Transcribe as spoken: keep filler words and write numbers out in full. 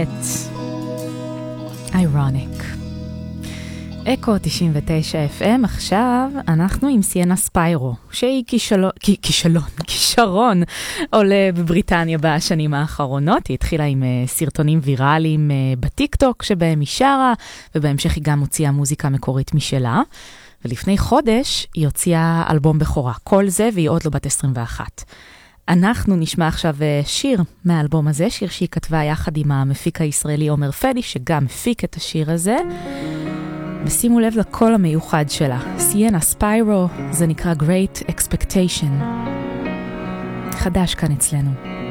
Ironic. אקו תשעים ותשע אף אם, עכשיו אנחנו עם סיינה ספיירו, שהיא כישלון, כישלון, כישרון עולה בבריטניה בשנים האחרונות. היא התחילה עם סרטונים ויראליים בטיק-טוק שבהם היא שרה, ובהמשך היא גם הוציאה מוזיקה מקורית משלה. ולפני חודש היא הוציאה אלבום בכורה, כל זה, והיא עוד לא בת עשרים ואחת. אנחנו נשמע עכשיו שיר מהאלבום הזה, שיר שהיא כתבה יחד עם המפיק הישראלי עומר פדי, שגם מפיק את השיר הזה. ושימו לב לקול המיוחד שלה. סיינה ספיירו, זה נקרא Great Expectation. חדש כאן אצלנו.